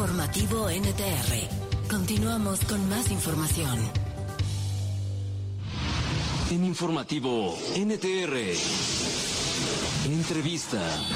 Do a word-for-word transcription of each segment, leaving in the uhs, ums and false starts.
Informativo N T R. Continuamos con más información. En Informativo N T R. Entrevista.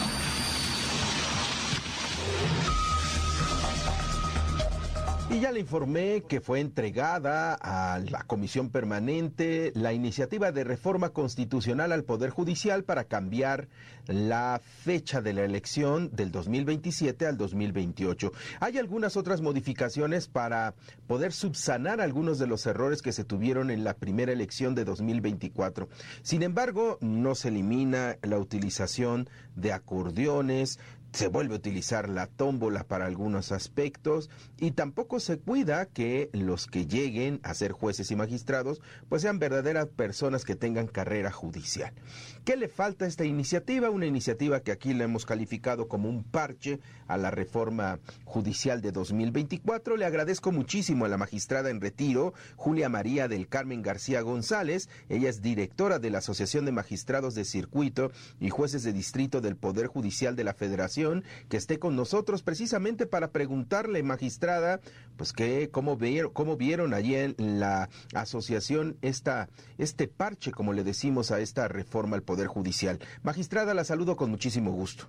Y ya le informé que fue entregada a la Comisión Permanente la iniciativa de reforma constitucional al Poder Judicial para cambiar la fecha de la elección del dos mil veintisiete al dos mil veintiocho. Hay algunas otras modificaciones para poder subsanar algunos de los errores que se tuvieron en la primera elección de dos mil veinticuatro. Sin embargo, no se elimina la utilización de acordeones, se vuelve a utilizar la tómbola para algunos aspectos y tampoco se cuida que los que lleguen a ser jueces y magistrados pues sean verdaderas personas que tengan carrera judicial. ¿Qué le falta a esta iniciativa? Una iniciativa que aquí la hemos calificado como un parche a la reforma judicial de dos mil veinticuatro. Le agradezco muchísimo a la magistrada en retiro, Julia María del Carmen García González. Ella es directora de la Asociación de Magistrados de Circuito y Jueces de Distrito del Poder Judicial de la Federación, que esté con nosotros precisamente para preguntarle, magistrada, pues que cómo vieron, cómo vieron allí en la asociación esta, este parche, como le decimos, a esta reforma al Poder Judicial. Magistrada, la saludo con muchísimo gusto.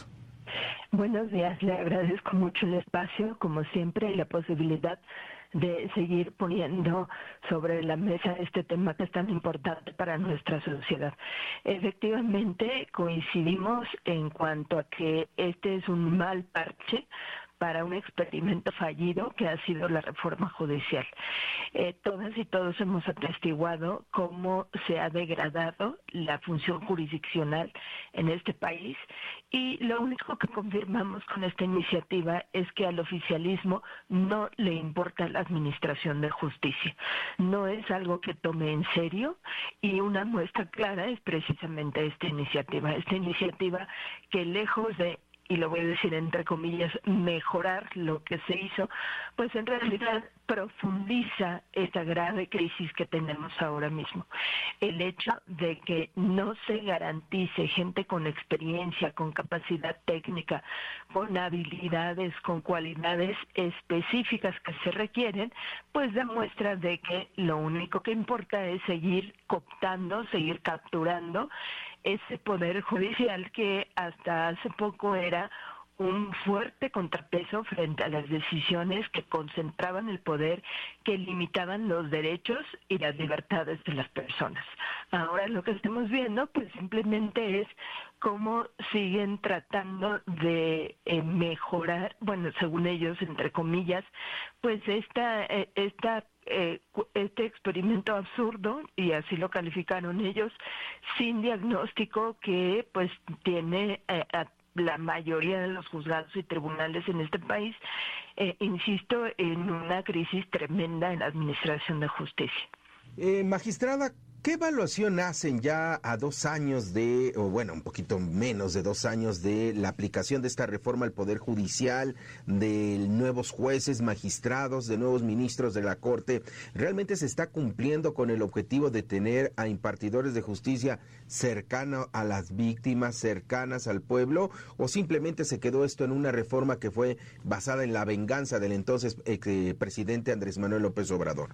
Buenos días, le agradezco mucho el espacio, como siempre, y la posibilidad de seguir poniendo sobre la mesa este tema que es tan importante para nuestra sociedad. Efectivamente, coincidimos en cuanto a que este es un mal parche para un experimento fallido que ha sido la reforma judicial. Eh, todas y todos hemos atestiguado cómo se ha degradado la función jurisdiccional en este país y lo único que confirmamos con esta iniciativa es que al oficialismo no le importa la administración de justicia. No es algo que tome en serio y una muestra clara es precisamente esta iniciativa. Esta iniciativa que lejos de, y lo voy a decir entre comillas, mejorar lo que se hizo, pues en realidad profundiza esta grave crisis que tenemos ahora mismo. El hecho de que no se garantice gente con experiencia, con capacidad técnica, con habilidades, con cualidades específicas que se requieren, pues demuestra de que lo único que importa es seguir cooptando, seguir capturando ese poder judicial que hasta hace poco era un fuerte contrapeso frente a las decisiones que concentraban el poder, que limitaban los derechos y las libertades de las personas. Ahora lo que estamos viendo pues simplemente es cómo siguen tratando de eh, mejorar, bueno, según ellos, entre comillas, pues esta, eh, esta Eh, este experimento absurdo, y así lo calificaron ellos, sin diagnóstico que pues tiene eh, a la mayoría de los juzgados y tribunales en este país, eh, insisto, en una crisis tremenda en la administración de justicia. Eh, magistrada, ¿qué evaluación hacen ya a dos años de, o bueno, un poquito menos de dos años de la aplicación de esta reforma al Poder Judicial, de nuevos jueces, magistrados, de nuevos ministros de la Corte? ¿Realmente se está cumpliendo con el objetivo de tener a impartidores de justicia cercanos a las víctimas, cercanas al pueblo, o simplemente se quedó esto en una reforma que fue basada en la venganza del entonces eh, presidente Andrés Manuel López Obrador?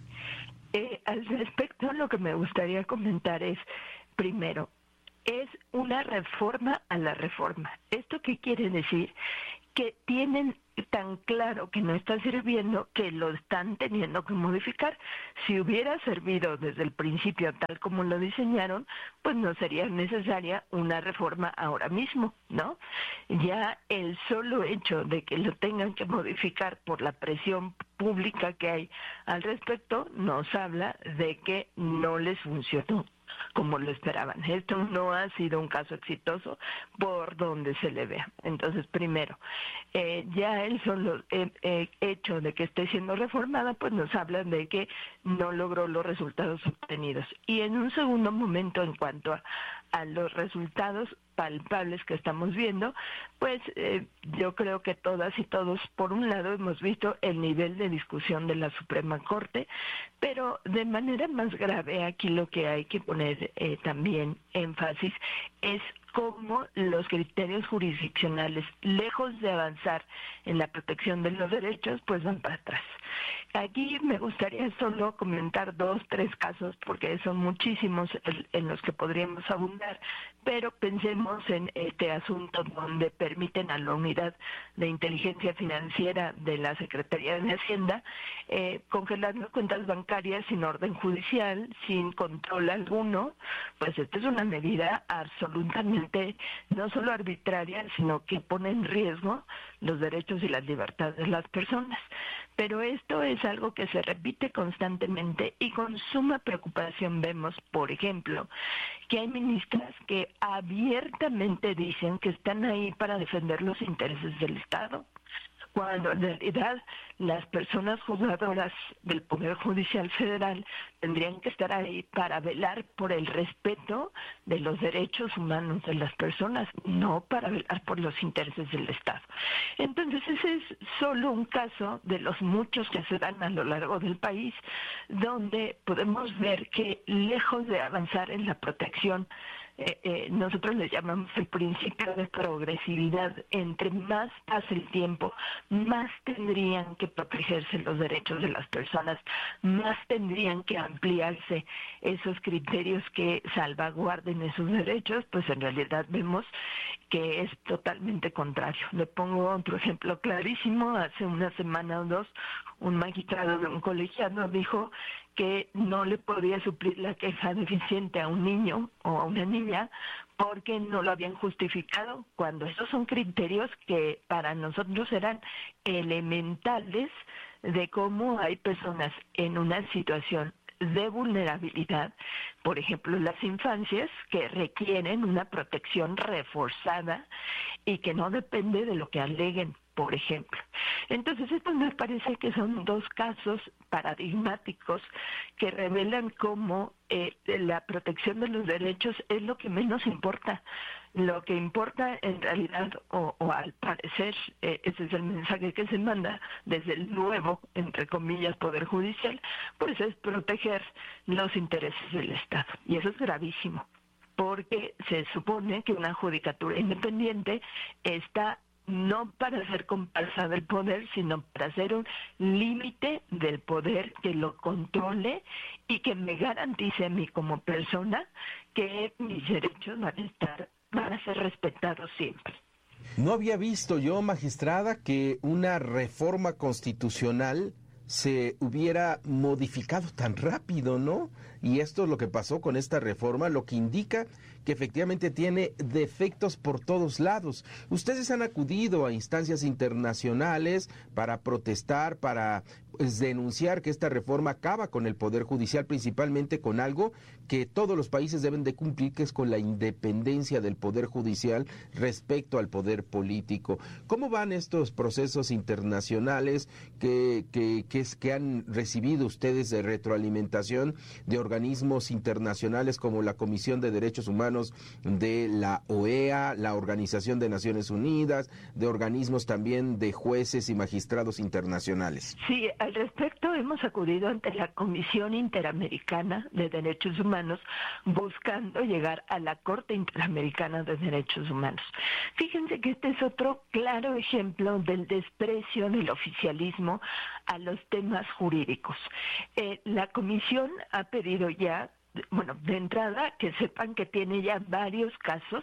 Eh, al respecto, lo que me gustaría comentar es, primero, es una reforma a la reforma. ¿Esto qué quiere decir? Que tienen tan claro que no está sirviendo que lo están teniendo que modificar. Si hubiera servido desde el principio tal como lo diseñaron, pues no sería necesaria una reforma ahora mismo, ¿no? Ya el solo hecho de que lo tengan que modificar por la presión pública que hay al respecto nos habla de que no les funcionó como lo esperaban. Esto no ha sido un caso exitoso por donde se le vea. Entonces, primero, eh, ya el solo eh, eh, hecho de que esté siendo reformada, pues nos habla de que no logró los resultados obtenidos. Y en un segundo momento, en cuanto a, a los resultados palpables que estamos viendo, pues eh, yo creo que todas y todos, por un lado, hemos visto el nivel de discusión de la Suprema Corte, pero de manera más grave aquí lo que hay que poner eh, también énfasis es cómo los criterios jurisdiccionales, lejos de avanzar en la protección de los derechos, pues van para atrás. Aquí me gustaría solo comentar dos, tres casos, porque son muchísimos en los que podríamos abundar, pero pensemos en este asunto donde permiten a la Unidad de Inteligencia Financiera de la Secretaría de Hacienda eh, congelar las cuentas bancarias sin orden judicial, sin control alguno. Pues esta es una medida absolutamente no solo arbitraria, sino que pone en riesgo los derechos y las libertades de las personas. Pero esto es algo que se repite constantemente y con suma preocupación vemos, por ejemplo, que hay ministras que abiertamente dicen que están ahí para defender los intereses del Estado, cuando en realidad las personas juzgadoras del Poder Judicial Federal tendrían que estar ahí para velar por el respeto de los derechos humanos de las personas, no para velar por los intereses del Estado. Entonces ese es solo un caso de los muchos que se dan a lo largo del país, donde podemos ver que lejos de avanzar en la protección, Eh, eh, nosotros le llamamos el principio de progresividad. Entre más pase el tiempo, más tendrían que protegerse los derechos de las personas, más tendrían que ampliarse esos criterios que salvaguarden esos derechos, pues en realidad vemos que es totalmente contrario. Le pongo otro ejemplo clarísimo. Hace una semana o dos, un magistrado de un colegiado dijo que no le podía suplir la queja deficiente a un niño o a una niña porque no lo habían justificado, cuando esos son criterios que para nosotros eran elementales de cómo hay personas en una situación de vulnerabilidad, por ejemplo las infancias, que requieren una protección reforzada y que no depende de lo que aleguen, por ejemplo. Entonces, esto me parece que son dos casos paradigmáticos que revelan cómo eh, la protección de los derechos es lo que menos importa. Lo que importa en realidad, o, o al parecer, eh, ese es el mensaje que se manda desde el nuevo, entre comillas, Poder Judicial, pues es proteger los intereses del Estado. Y eso es gravísimo, porque se supone que una judicatura independiente está no para ser comparsa del poder, sino para ser un límite del poder que lo controle y que me garantice a mí como persona que mis derechos van a estar, van a ser respetados siempre. No había visto yo, magistrada, que una reforma constitucional se hubiera modificado tan rápido, ¿no? Y esto es lo que pasó con esta reforma, lo que indica que efectivamente tiene defectos por todos lados. Ustedes han acudido a instancias internacionales para protestar, para pues, denunciar que esta reforma acaba con el Poder Judicial, principalmente con algo que todos los países deben de cumplir, que es con la independencia del Poder Judicial respecto al poder político. ¿Cómo van estos procesos internacionales que, que, que, es, que han recibido ustedes de retroalimentación de organismos internacionales como la Comisión de Derechos Humanos de la O E A, la Organización de Naciones Unidas, de organismos también de jueces y magistrados internacionales? Sí, al respecto hemos acudido ante la Comisión Interamericana de Derechos Humanos buscando llegar a la Corte Interamericana de Derechos Humanos. Fíjense que este es otro claro ejemplo del desprecio del oficialismo a los temas jurídicos. Eh, la Comisión ha pedido ya, bueno, de entrada, que sepan que tiene ya varios casos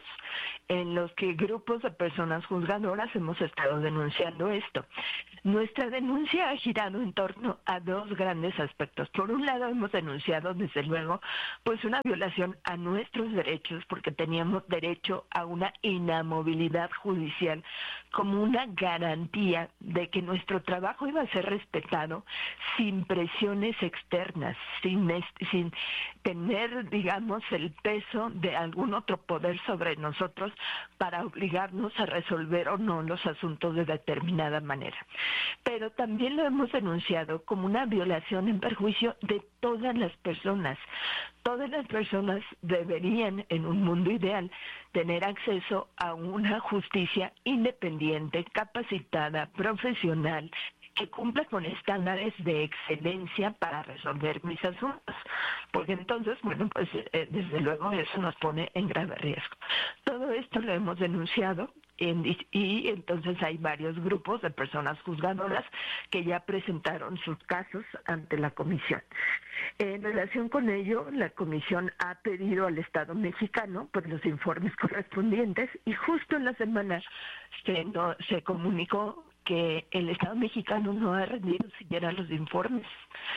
en los que grupos de personas juzgadoras hemos estado denunciando esto. Nuestra denuncia ha girado en torno a dos grandes aspectos. Por un lado, hemos denunciado, desde luego, pues una violación a nuestros derechos, porque teníamos derecho a una inamovilidad judicial como una garantía de que nuestro trabajo iba a ser respetado sin presiones externas, sin, sin tener, digamos, el peso de algún otro poder sobre nosotros para obligarnos a resolver o no los asuntos de determinada manera. Pero también lo hemos denunciado como una violación en perjuicio de todas las personas. Todas las personas deberían, en un mundo ideal, tener acceso a una justicia independiente, capacitada, profesional, que cumpla con estándares de excelencia para resolver mis asuntos, porque entonces, bueno, pues eh, desde luego eso nos pone en grave riesgo. Todo esto lo hemos denunciado. En, y entonces hay varios grupos de personas juzgadoras que ya presentaron sus casos ante la comisión. En relación con ello, la comisión ha pedido al Estado mexicano pues los informes correspondientes, y justo en la semana se, no, se comunicó que el Estado mexicano no ha rendido siquiera los informes.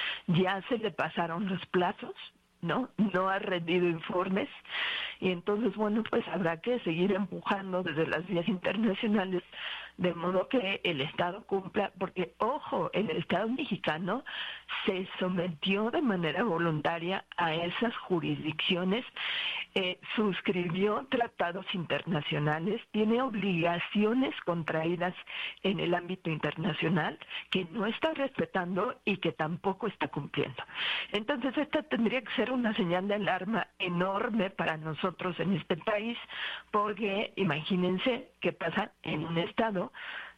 Ya se le pasaron los plazos, ¿no? No ha rendido informes, y entonces, bueno, pues habrá que seguir empujando desde las vías internacionales, de modo que el Estado cumpla, porque, ojo, el Estado mexicano se sometió de manera voluntaria a esas jurisdicciones, eh, suscribió tratados internacionales, tiene obligaciones contraídas en el ámbito internacional que no está respetando y que tampoco está cumpliendo. Entonces, esta tendría que ser una señal de alarma enorme para nosotros en este país, porque imagínense qué pasa en un estado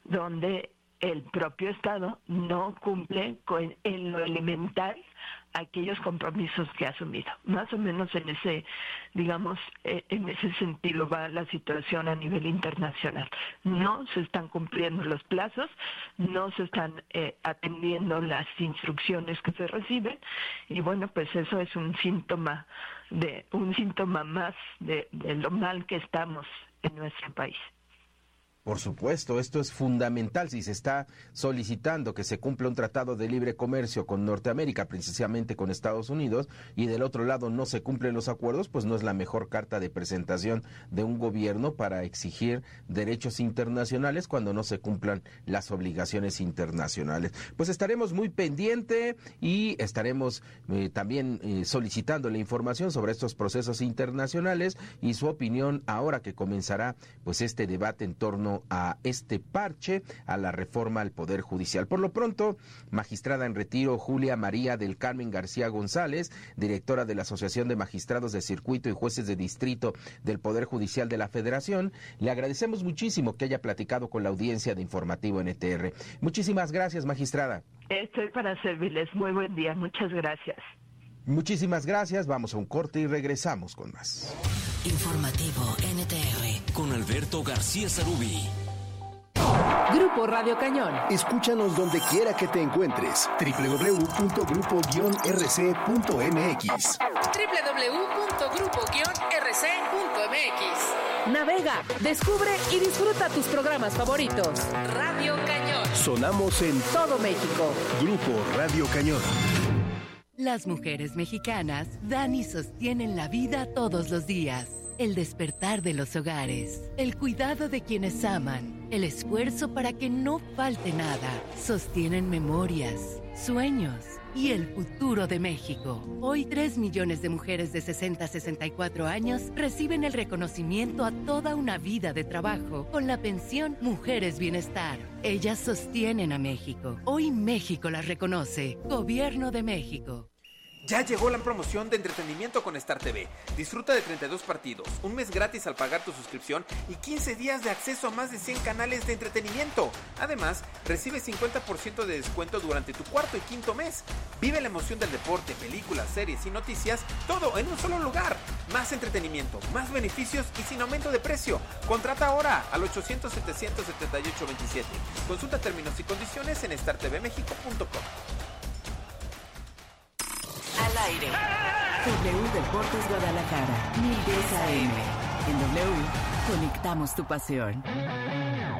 donde el propio Estado no cumple con, en lo elemental, aquellos compromisos que ha asumido. Más o menos en ese, digamos, eh, en ese sentido va la situación a nivel internacional. No se están cumpliendo los plazos, no se están eh, atendiendo las instrucciones que se reciben, y bueno, pues eso es un síntoma de un síntoma más de, de lo mal que estamos en nuestro país. Por supuesto, esto es fundamental. Si se está solicitando que se cumpla un tratado de libre comercio con Norteamérica, precisamente con Estados Unidos, y del otro lado no se cumplen los acuerdos, pues no es la mejor carta de presentación de un gobierno para exigir derechos internacionales cuando no se cumplan las obligaciones internacionales. Pues estaremos muy pendiente y estaremos eh, también eh, solicitando la información sobre estos procesos internacionales y su opinión ahora que comenzará pues este debate en torno a este parche a la reforma al Poder Judicial. Por lo pronto, magistrada en retiro Julia María del Carmen García González, directora de la Asociación de Magistrados de Circuito y Jueces de Distrito del Poder Judicial de la Federación, le agradecemos muchísimo que haya platicado con la audiencia de Informativo N T R. Muchísimas gracias, magistrada. Estoy para servirles. Muy buen día. Muchas gracias. Muchísimas gracias. Vamos a un corte y regresamos con más. Informativo N T R con Alberto García Sarubí. Grupo Radio Cañón. Escúchanos donde quiera que te encuentres. doble u doble u doble u punto grupo guion r c punto m x doble u doble u doble u punto grupo guion r c punto m x. Navega, descubre y disfruta tus programas favoritos. Radio Cañón. Sonamos en todo México. Grupo Radio Cañón. Las mujeres mexicanas dan y sostienen la vida todos los días. El despertar de los hogares, el cuidado de quienes aman, el esfuerzo para que no falte nada. Sostienen memorias, sueños y el futuro de México. Hoy tres millones de mujeres de sesenta a sesenta y cuatro años reciben el reconocimiento a toda una vida de trabajo con la pensión Mujeres Bienestar. Ellas sostienen a México. Hoy México las reconoce. Gobierno de México. Ya llegó la promoción de entretenimiento con Star T V. Disfruta de treinta y dos partidos, un mes gratis al pagar tu suscripción y quince días de acceso a más de cien canales de entretenimiento. Además, recibe cincuenta por ciento de descuento durante tu cuarto y quinto mes. Vive la emoción del deporte, películas, series y noticias, todo en un solo lugar. Más entretenimiento, más beneficios y sin aumento de precio. Contrata ahora al ochocientos, setecientos setenta y ocho veintisiete. Consulta términos y condiciones en star t v mexico punto com. Al aire. W Deportes Guadalajara, mil diez A M. En W, conectamos tu pasión.